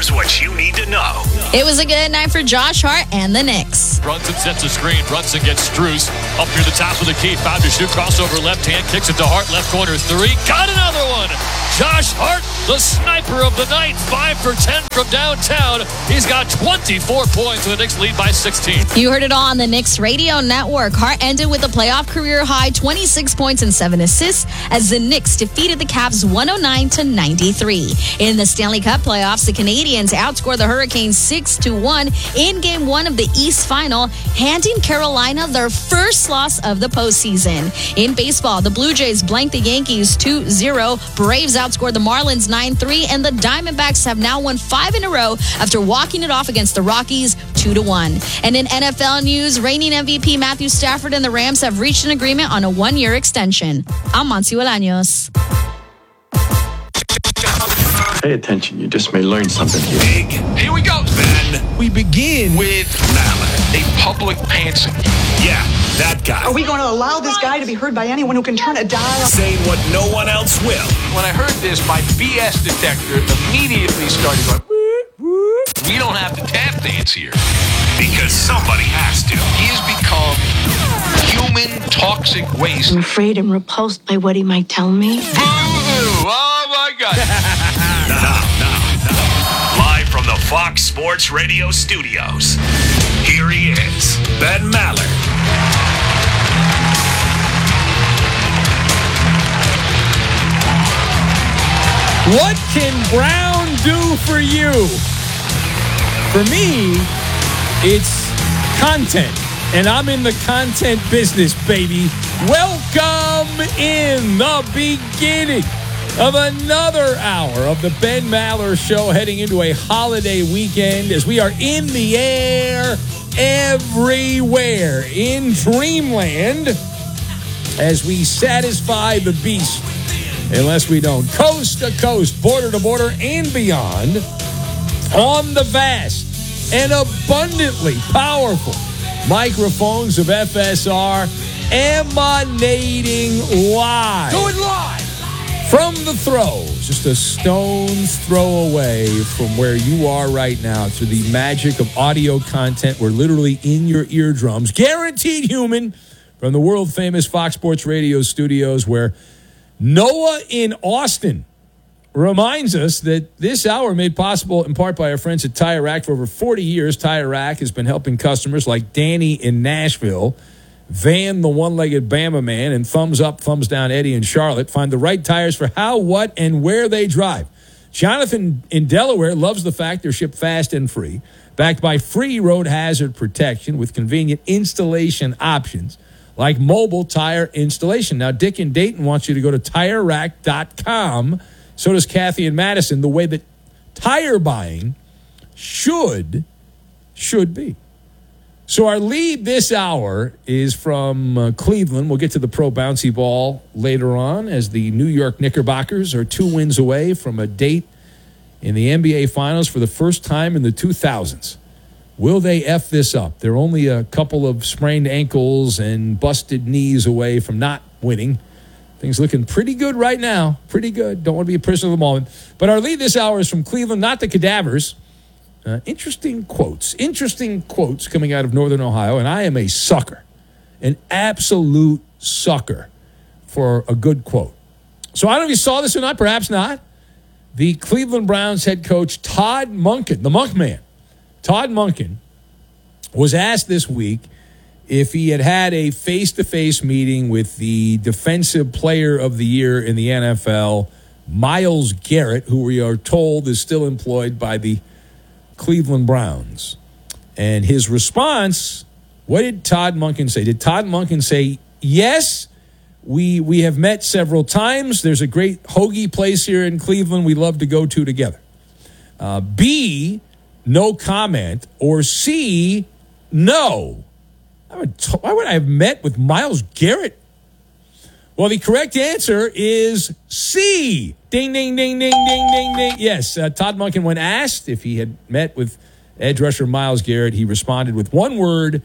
Here's what you need to know. It was a good night for Josh Hart and the Knicks. Brunson sets a screen. Brunson gets Strus up near the top of the key. Found to shoot. Crossover left hand. Kicks it to Hart. Left corner three. Got another one. Josh Hart, the sniper of the night. 5 for 10 from downtown. He's got 24 points. The Knicks lead by 16. You heard it all on the Knicks radio network. Hart ended with a playoff career high 26 points and 7 assists as the Knicks defeated the Cavs 109-93. In the Stanley Cup playoffs, the Canadiens outscored the Hurricanes 6-1 in Game 1 of the East Final, handing Carolina their first loss of the postseason. In baseball, the Blue Jays blanked the Yankees 2-0. Braves outscored the Marlins 9-3, and the Diamondbacks have now won 5 in a row after walking it off against the Rockies 2-1. And in NFL news, reigning MVP Matthew Stafford and the Rams have reached an agreement on a 1-year extension. I'm Monty Bolaños. Pay attention, you just may learn something here. Big. Here we go, Ben. We begin With Maller. A public pantsing. Yeah, that guy. Are we going to allow this guy to be heard by anyone who can turn a dial? Saying what no one else will. When I heard this, my BS detector immediately started going, we don't have to tap dance here. Because somebody has to. He has become human toxic waste. I'm afraid I'm repulsed by what he might tell me. Boo-hoo! Oh, my God. Now. Live from the Fox Sports Radio studios, here he is, Ben Maller. What can Brown do for you? For me, it's content. And I'm in the content business, baby. Welcome in the beginning of another hour of the Ben Maller Show, heading into a holiday weekend as we are in the air everywhere in Dreamland as we satisfy the beast, unless we don't. Coast to coast, border to border, and beyond on the vast and abundantly powerful microphones of FSR, emanating live. Do it live! From the throws, just a stone's throw away from where you are right now, through the magic of audio content. We're literally in your eardrums. Guaranteed human from the world-famous Fox Sports Radio studios, where Noah in Austin reminds us that this hour made possible in part by our friends at Tire Rack. For over 40 years, Tire Rack has been helping customers like Danny in Nashville, Van, the one-legged Bama man, and Thumbs Up, Thumbs Down Eddie in Charlotte find the right tires for how, what, and where they drive. Jonathan in Delaware loves the fact they're shipped fast and free, backed by free road hazard protection with convenient installation options like mobile tire installation. Now, Dick in Dayton wants you to go to TireRack.com. So does Kathy in Madison, the way that tire buying should be. So our lead this hour is from Cleveland. We'll get to the pro bouncy ball later on, as the New York Knickerbockers are 2 wins away from a date in the NBA Finals for the first time in the 2000s. Will they F this up? They're only a couple of sprained ankles and busted knees away from not winning. Things looking pretty good right now. Pretty good. Don't want to be a prisoner of the moment. But our lead this hour is from Cleveland, not the Cadavers. Interesting quotes coming out of Northern Ohio, and I am a sucker, an absolute sucker for a good quote. So I don't know if you saw this or not, perhaps not. The Cleveland Browns head coach Todd Monken, the Monk Man, Todd Monken, was asked this week if he had had a face-to-face meeting with the Defensive Player of the Year in the NFL, Myles Garrett, who we are told is still employed by the Cleveland Browns. And his response, what did Todd Monken say? Did Todd Monken say, yes, we have met several times. There's a great hoagie place here in Cleveland we love to go to together? B, no comment. Or C, no. Why would I have met with Myles Garrett? Well, the correct answer is C. Ding, ding, ding, ding, ding, ding, ding. Yes, Todd Monken, when asked if he had met with edge rusher Myles Garrett, he responded with one word,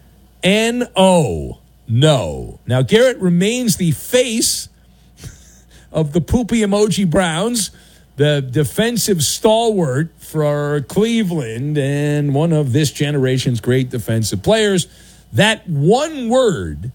N-O, no. Now, Garrett remains the face of the poopy emoji Browns, the defensive stalwart for Cleveland and one of this generation's great defensive players. That one word,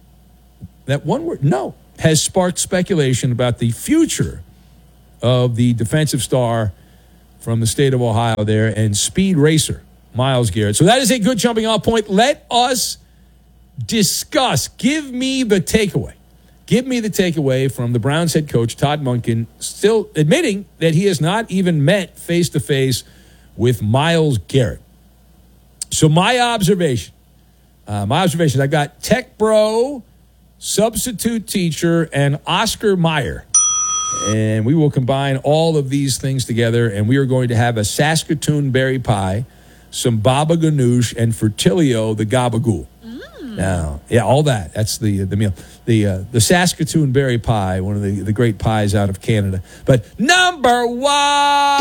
no, has sparked speculation about the future of the defensive star from the state of Ohio there and speed racer, Myles Garrett. So that is a good jumping off point. Let us discuss. Give me the takeaway. Give me the takeaway from the Browns head coach, Todd Monken, still admitting that he has not even met face-to-face with Myles Garrett. So my observation, I got Tech Bro, substitute teacher, and Oscar Mayer. And we will combine all of these things together, and we are going to have a Saskatoon berry pie, some baba ganoush, and Fertilio the gabagool. Now, yeah, all that. That's the meal. The Saskatoon berry pie, one of the great pies out of Canada. But number one.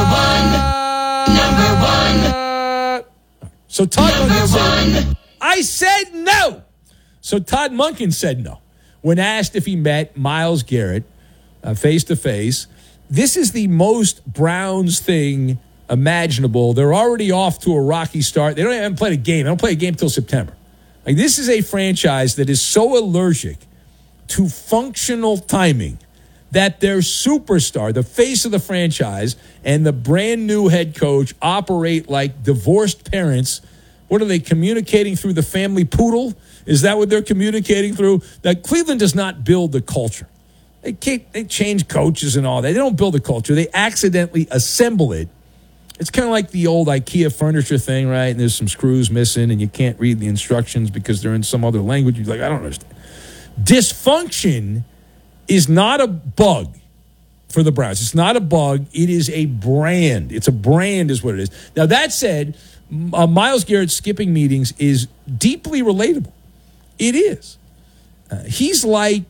So Todd Monken said, I said no. So Todd Monken said no. When asked if he met Myles Garrett face-to-face, this is the most Browns thing imaginable. They're already off to a rocky start. They don't even play a game. They don't play a game until September. Like, this is a franchise that is so allergic to functional timing that their superstar, the face of the franchise, and the brand new head coach operate like divorced parents. What are they communicating through the family poodle? Is that what they're communicating through? That Cleveland does not build the culture. They change coaches and all that. They don't build a culture. They accidentally assemble it. It's kind of like the old IKEA furniture thing, right? And there's some screws missing, and you can't read the instructions because they're in some other language. You're like, I don't understand. Dysfunction is not a bug for the Browns. It's not a bug. It is a brand. It's a brand is what it is. Now, that said, Myles Garrett skipping meetings is deeply relatable. It is. He's like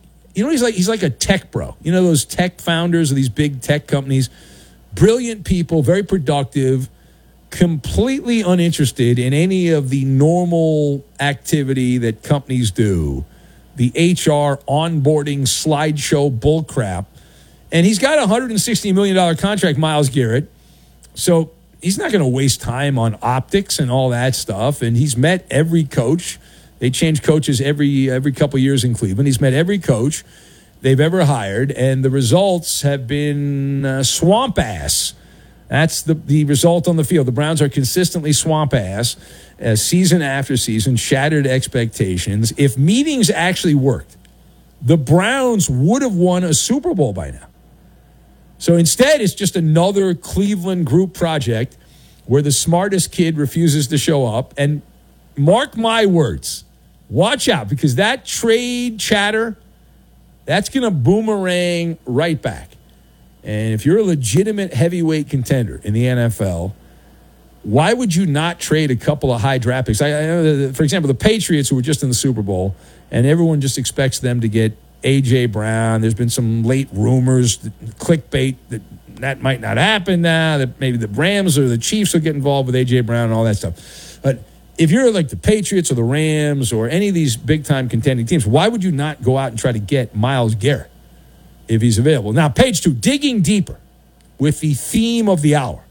a tech bro. You know those tech founders of these big tech companies? Brilliant people, very productive, completely uninterested in any of the normal activity that companies do, the HR onboarding slideshow bullcrap. And he's got a $160 million contract, Myles Garrett. So he's not going to waste time on optics and all that stuff. And he's met every coach. They change coaches every couple of years in Cleveland. He's met every coach they've ever hired, and the results have been swamp ass. That's the result on the field. The Browns are consistently swamp ass, season after season, shattered expectations. If meetings actually worked, the Browns would have won a Super Bowl by now. So instead, it's just another Cleveland group project where the smartest kid refuses to show up. And mark my words, watch out, because that trade chatter, that's going to boomerang right back. And if you're a legitimate heavyweight contender in the NFL, why would you not trade a couple of high draft picks? For example, the Patriots, who were just in the Super Bowl, and everyone just expects them to get A.J. Brown. There's been some late rumors, clickbait, that might not happen now, that maybe the Rams or the Chiefs will get involved with A.J. Brown and all that stuff. But if you're like the Patriots or the Rams or any of these big-time contending teams, why would you not go out and try to get Myles Garrett if he's available? Now, page 2, digging deeper with the theme of the hour.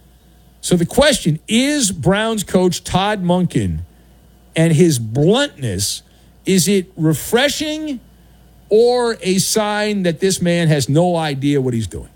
So the question, is Browns coach Todd Monken and his bluntness, is it refreshing or a sign that this man has no idea what he's doing?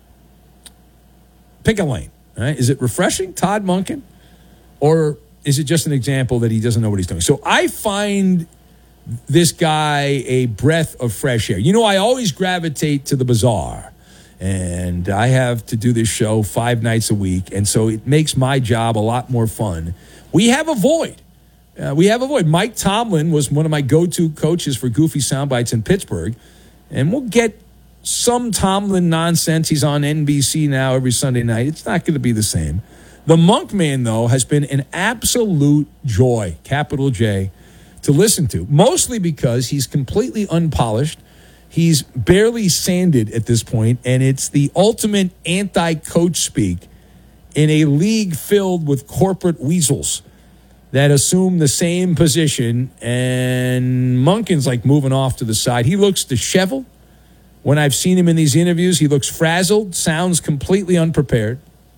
Pick a lane. All right? Is it refreshing, Todd Monken, or is it just an example that he doesn't know what he's doing? So I find this guy a breath of fresh air. You know, I always gravitate to the bizarre, and I have to do this show 5 nights a week, and so it makes my job a lot more fun. We have a void. Mike Tomlin was one of my go-to coaches for goofy soundbites in Pittsburgh, and we'll get some Tomlin nonsense. He's on NBC now every Sunday night. It's not going to be the same. The Monk Man, though, has been an absolute joy, capital J, to listen to, mostly because he's completely unpolished. He's barely sanded at this point, and it's the ultimate anti-coach speak in a league filled with corporate weasels that assume the same position, and Monken's like moving off to the side. He looks disheveled. When I've seen him in these interviews, he looks frazzled, sounds completely unprepared.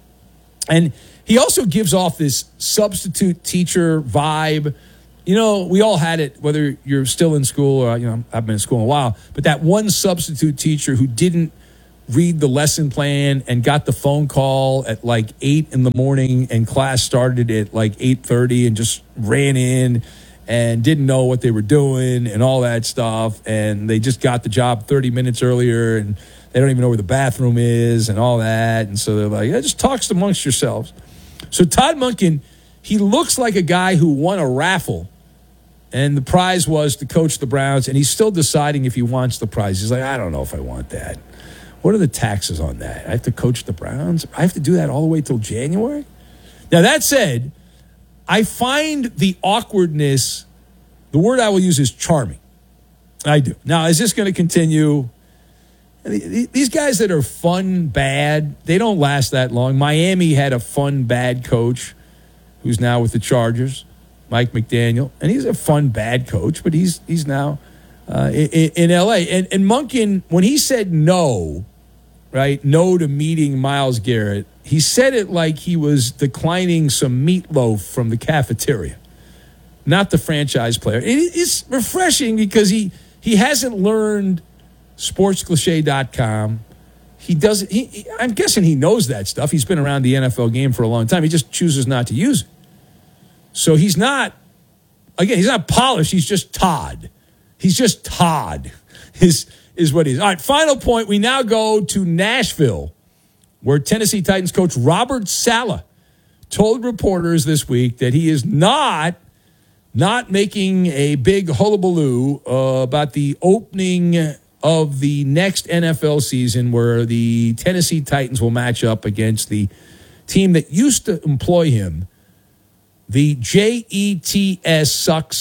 And he also gives off this substitute teacher vibe. You know, we all had it, whether you're still in school or, I've been in school a while, but that one substitute teacher who didn't read the lesson plan and got the phone call at like 8 in the morning and class started at like 8:30 and just ran in and didn't know what they were doing and all that stuff. And they just got the job 30 minutes earlier and they don't even know where the bathroom is and all that. And so they're like, just talk amongst yourselves. So Todd Monken, he looks like a guy who won a raffle and the prize was to coach the Browns, and he's still deciding if he wants the prize. He's like, I don't know if I want that. What are the taxes on that? I have to coach the Browns? I have to do that all the way till January? Now, that said, I find the awkwardness, the word I will use is charming. I do. Now, is this going to continue? These guys that are fun, bad, they don't last that long. Miami had a fun, bad coach who's now with the Chargers, Mike McDaniel. And he's a fun, bad coach, but he's now in L.A. And Monken, when he said no, right, no to meeting Myles Garrett, he said it like he was declining some meatloaf from the cafeteria, not the franchise player. It's refreshing because he hasn't learned sportscliche.com. He doesn't. I'm guessing he knows that stuff. He's been around the NFL game for a long time. He just chooses not to use it. So he's not polished. He's just Todd. He's just Todd is what he is. All right, final point. We now go to Nashville, where Tennessee Titans coach Robert Saleh told reporters this week that he is not making a big hullabaloo about the opening of the next NFL season, where the Tennessee Titans will match up against the team that used to employ him, the Jets suck.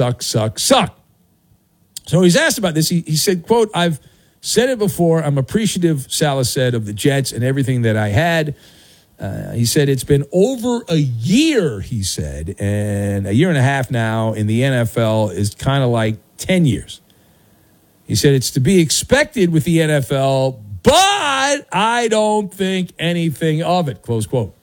So he's asked about this. He said, quote, I've said it before. I'm appreciative, Saleh said, of the Jets and everything that I had. He said it's been over a year, he said, and a year and a half now in the NFL is kind of like 10 years. He said it's to be expected with the NFL, but I don't think anything of it, close quote.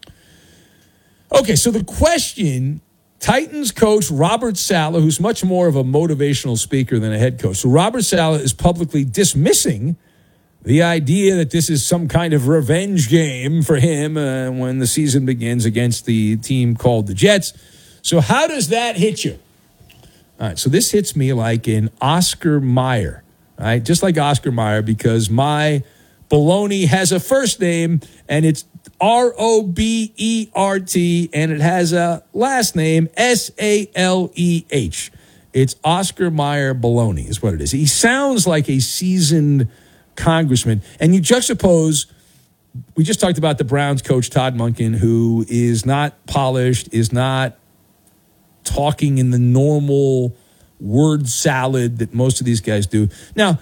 Okay, so the question, Titans coach Robert Saleh, who's much more of a motivational speaker than a head coach. So Robert Saleh is publicly dismissing the idea that this is some kind of revenge game for him when the season begins against the team called the Jets. So how does that hit you? All right, so this hits me like an Oscar Mayer, right? Just like Oscar Mayer, because my baloney has a first name, and it's Robert, and it has a last name, Saleh. It's Oscar Mayer Baloney is what it is. He sounds like a seasoned congressman. And you juxtapose, we just talked about the Browns coach, Todd Monken, who is not polished, is not talking in the normal word salad that most of these guys do. Now,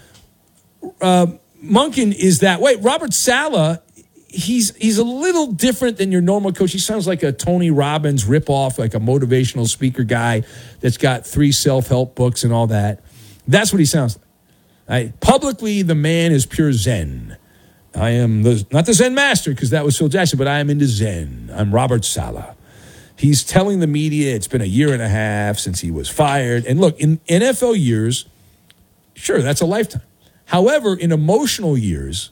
Monken is that way. Robert Saleh, he's a little different than your normal coach. He sounds like a Tony Robbins ripoff, like a motivational speaker guy that's got 3 self-help books and all that. That's what he sounds like. Right? Publicly, the man is pure Zen. I am not the Zen master, because that was Phil Jackson, but I am into Zen. I'm Robert Saleh. He's telling the media it's been a year and a half since he was fired. And look, in NFL years, sure, that's a lifetime. However, in emotional years,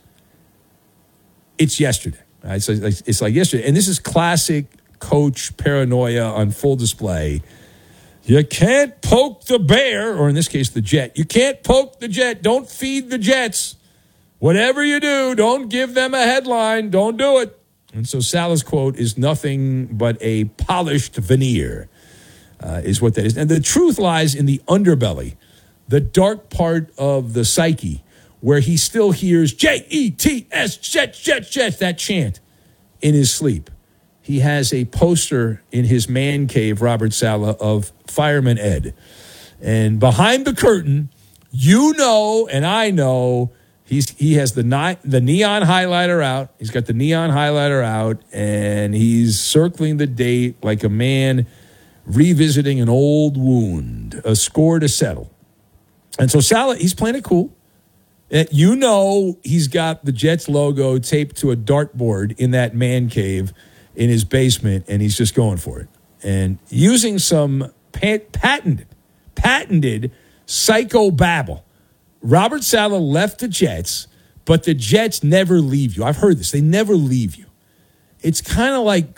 it's yesterday. Right? So it's like yesterday. And this is classic coach paranoia on full display. You can't poke the bear, or in this case, the jet. You can't poke the jet. Don't feed the Jets. Whatever you do, don't give them a headline. Don't do it. And so Saleh's quote is nothing but a polished veneer, is what that is. And the truth lies in the underbelly, the dark part of the psyche, where he still hears Jets, Jets, that chant in his sleep. He has a poster in his man cave, Robert Saleh, of Fireman Ed. And behind the curtain, you know and I know, he has the neon highlighter out. He's got the neon highlighter out, and he's circling the date like a man revisiting an old wound, a score to settle. And so Saleh, he's playing it cool. You know he's got the Jets logo taped to a dartboard in that man cave in his basement, and he's just going for it. And using some patented psychobabble, Robert Saleh left the Jets, but the Jets never leave you. I've heard this. They never leave you. It's kind of like